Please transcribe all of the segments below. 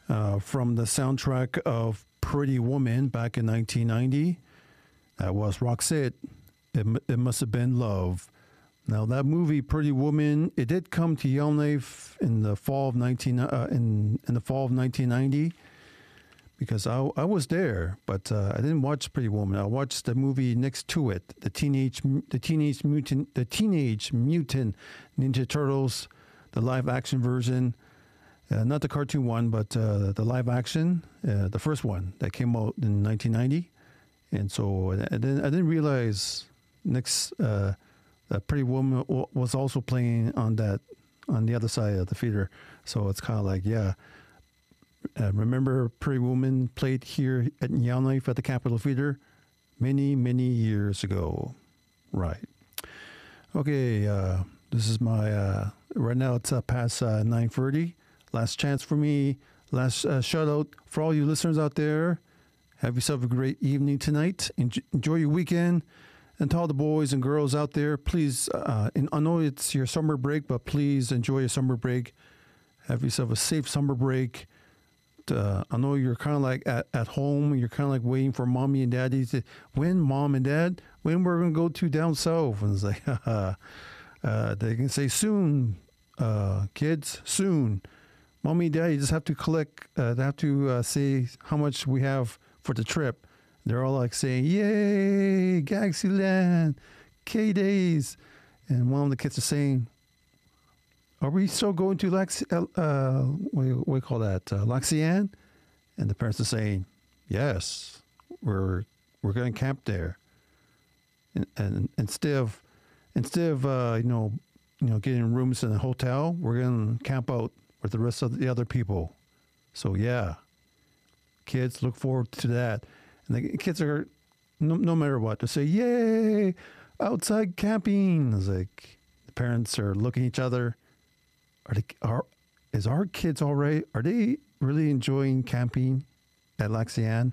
from the soundtrack of Pretty Woman back in 1990. That was Roxette. It must have been love. Now that movie, Pretty Woman, it did come to Yellowknife in the fall of in the fall of 1990, because I was there, but I didn't watch Pretty Woman. I watched the movie next to it, the Teenage Mutant Ninja Turtles, the live action version, not the cartoon one, but the live action, the first one that came out in 1990. And so I didn't realize that Pretty Woman was also playing on the other side of the theater. So it's kind of like, yeah. Remember Pretty Woman played here at Yellowknife at the Capitol Theater many, many years ago. Right. Okay, this is my, right now it's past 9:30. Last chance for me. Last shout out for all you listeners out there. Have yourself a great evening tonight. Enjoy your weekend. And to all the boys and girls out there, please, and I know it's your summer break, but please enjoy your summer break. Have yourself a safe summer break. I know you're kind of like at home. You're kind of like waiting for mommy and daddy to, when mom and dad, when we're going to go to down south. And it's like, they can say soon, kids, soon. Mommy and daddy just have to collect, they have to say how much we have for the trip. They're all like saying, yay, Galaxy Land, K-Days. And one of the kids are saying, are we still going to what do you call that? Laxian? And the parents are saying, yes, we're going to camp there. And instead of getting rooms in a hotel, we're going to camp out with the rest of the other people. So yeah, kids, look forward to that. And the kids are, no matter what, they say, yay, outside camping. It's like the parents are looking at each other. Is our kids all right? Are they really enjoying camping at Laxian?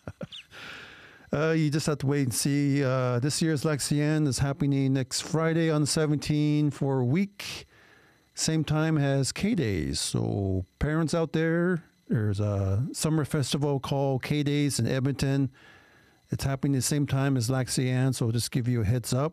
You just have to wait and see. This year's Laxian is happening next Friday on the 17th for a week. Same time as K-Days. So parents out there, there's a summer festival called K-Days in Edmonton. It's happening the same time as Laxian, so just give you a heads up.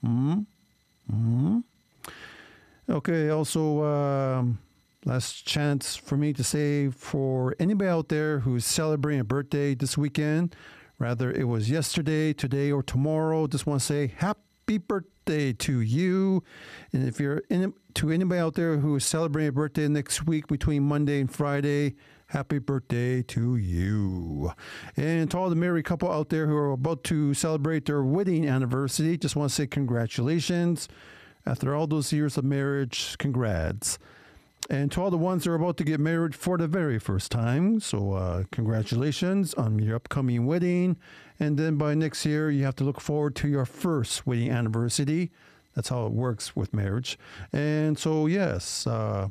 Okay, also, last chance for me to say for anybody out there who's celebrating a birthday this weekend, rather it was yesterday, today, or tomorrow, just want to say happy birthday to you. And if you're to anybody out there who is celebrating a birthday next week between Monday and Friday, happy birthday to you. And to all the married couple out there who are about to celebrate their wedding anniversary, just want to say congratulations. After all those years of marriage, congrats. And to all the ones that are about to get married for the very first time, so congratulations on your upcoming wedding. And then by next year, you have to look forward to your first wedding anniversary. That's how it works with marriage. And so, yes.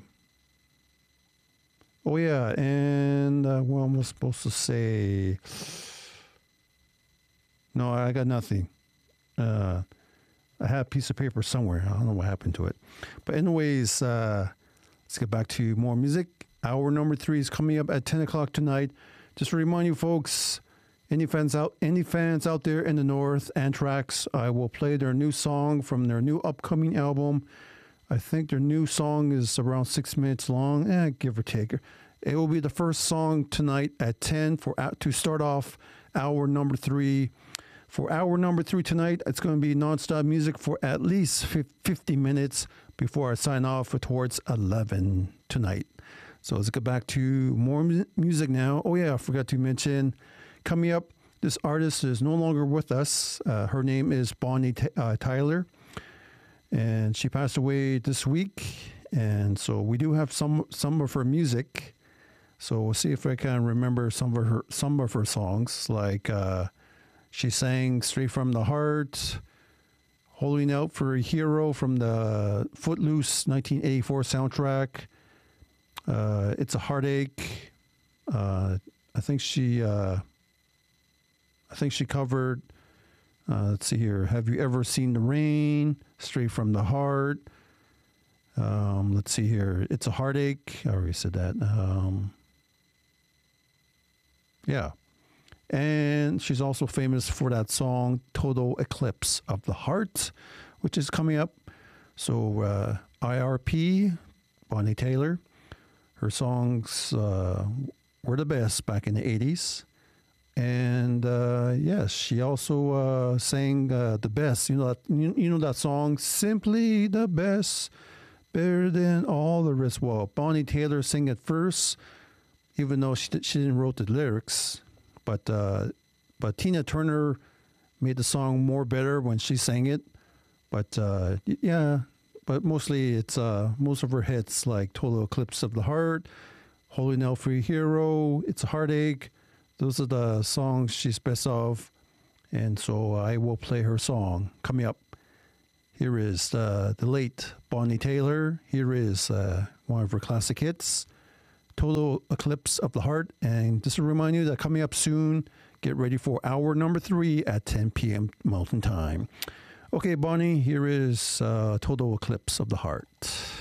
Oh, yeah. And what am I supposed to say? No, I got nothing. I had a piece of paper somewhere. I don't know what happened to it. But anyways, let's get back to more music. Hour number 3 is coming up at 10 o'clock tonight. Just to remind you folks, any fans out there in the North, Anthrax, I will play their new song from their new upcoming album. I think their new song is around 6 minutes long, give or take. It will be the first song tonight at 10 to start off hour number 3. For hour number 3 tonight, it's going to be nonstop music for at least 50 minutes before I sign off towards 11 tonight. So let's get back to more music now. Oh yeah, I forgot to mention, coming up, this artist is no longer with us. Her name is Bonnie Tyler, and she passed away this week. And so we do have some of her music. So we'll see if I can remember some of her songs, like she sang Straight from the Heart, Holding Out for a Hero from the Footloose 1984 soundtrack. It's a Heartache. I think she covered, let's see here, Have You Ever Seen the Rain, Straight from the Heart. Let's see here, It's a Heartache. I already said that. Yeah. And she's also famous for that song, Total Eclipse of the Heart, which is coming up. So, IRP, Bonnie Taylor, her songs were the best back in the 80s. And yes, she also sang the best. You know that song, Simply the Best, better than all the rest. Well, Bonnie Taylor sang it first, even though she didn't wrote the lyrics. But Tina Turner made the song more better when she sang it. But yeah, but mostly it's most of her hits like Total Eclipse of the Heart, Holy Nail Free Hero, It's a Heartache. Those are the songs she's best of. And so I will play her song coming up. Here is the late Bonnie Taylor. Here is one of her classic hits, Total Eclipse of the Heart. And just to remind you that coming up soon, get ready for hour number 3 at 10 p.m. Mountain Time. Okay, Bonnie, here is Total Eclipse of the Heart.